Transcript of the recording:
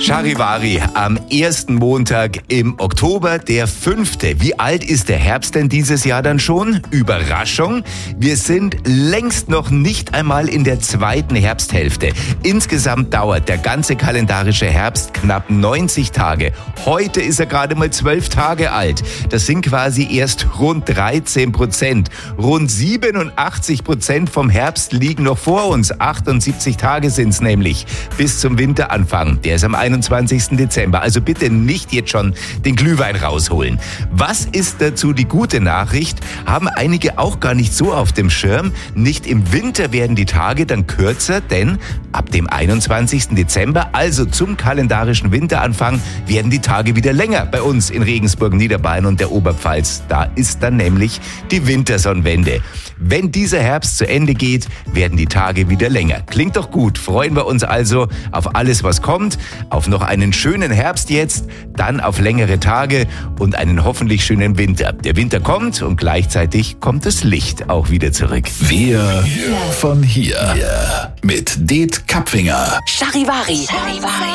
Charivari am ersten Montag im Oktober, der 5. Wie alt ist der Herbst denn dieses Jahr dann schon? Überraschung, wir sind längst noch nicht einmal in der zweiten Herbsthälfte. Insgesamt dauert der ganze kalendarische Herbst knapp 90 Tage. Heute ist er gerade mal 12 Tage alt. Das sind quasi erst rund 13%. Rund 87% vom Herbst liegen noch vor uns. 78 Tage sind es nämlich bis zum Winteranfang. Der ist am 21. Dezember. Also bitte nicht jetzt schon den Glühwein rausholen. Was ist dazu die gute Nachricht? Haben einige auch gar nicht so auf dem Schirm. Nicht im Winter werden die Tage dann kürzer, denn ab dem 21. Dezember, also zum kalendarischen Winteranfang, werden die Tage wieder länger bei uns in Regensburg, Niederbayern und der Oberpfalz. Da ist dann nämlich die Wintersonnenwende. Wenn dieser Herbst zu Ende geht, werden die Tage wieder länger. Klingt doch gut. Freuen wir uns also auf alles, was kommt, auf noch einen schönen Herbst jetzt, dann auf längere Tage und einen hoffentlich schönen Winter. Der Winter kommt und gleichzeitig kommt das Licht auch wieder zurück. Wir von hier mit Det Kapfinger. Charivari.